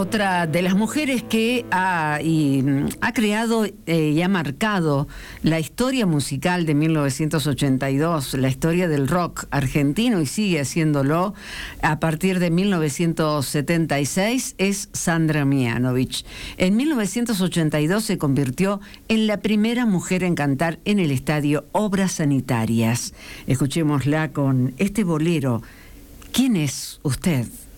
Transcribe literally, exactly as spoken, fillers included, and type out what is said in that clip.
Otra de las mujeres que ha, y, ha creado eh, y ha marcado la historia musical de mil novecientos ochenta y dos, la historia del rock argentino, y sigue haciéndolo a partir de mil novecientos setenta y seis, es Sandra Mianovich. En mil novecientos ochenta y dos se convirtió en la primera mujer en cantar en el estadio Obras Sanitarias. Escuchémosla con este bolero. ¿Quién es usted?